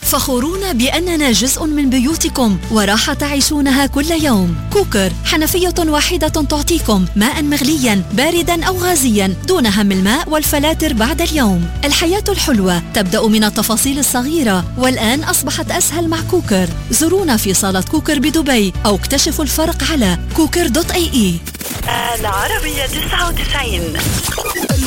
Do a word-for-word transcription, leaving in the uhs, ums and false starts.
فخورون بأننا جزء من بيوتكم وراحة تعيشونها كل يوم. كوكر، حنفية واحدة تعطيكم ماء مغليا باردا أو غازيا دون هم الماء والفلاتر بعد اليوم. الحياة الحلوة تبدأ من التفاصيل الصغيرة، والآن أصبحت أسهل مع كوكر. زورونا في صالة كوكر بدبي أو اكتشفوا الفرق على كوكر دوت اي اي. العربية تسعة وتسعين.